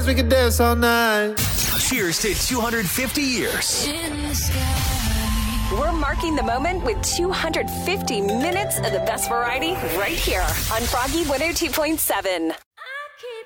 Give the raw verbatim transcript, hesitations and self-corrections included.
we could dance all night. Cheers to two hundred fifty years. We're marking the moment with two hundred fifty minutes of the best variety right here on Froggy one oh two point seven.